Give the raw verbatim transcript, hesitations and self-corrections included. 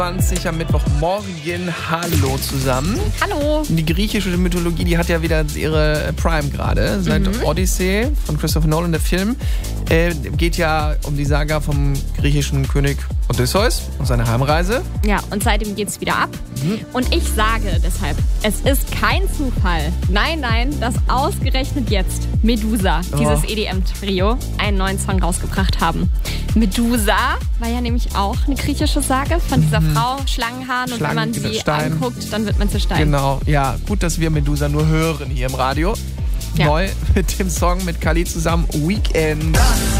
zwanzig am Mittwochmorgen. Hallo zusammen. Hallo. Die griechische Mythologie, die hat ja wieder ihre Prime gerade. Seit mhm. Odyssey von Christopher Nolan, der Film, äh, geht ja um die Saga vom griechischen König Odysseus und seine Heimreise. Ja, und seitdem geht's wieder ab. Mhm. Und ich sage deshalb, es ist kein Zufall, nein, nein, dass ausgerechnet jetzt Medusa, oh. dieses E D M-Trio, einen neuen Song rausgebracht haben. Medusa war ja nämlich auch eine griechische Sage von dieser mhm. Frau, Schlangenhaaren. Und Schlangen, wenn man sie Stein. anguckt, dann wird man zu Stein. Genau, ja, gut, dass wir Medusa nur hören hier im Radio. Ja. Neu mit dem Song mit Kali zusammen, Weekend.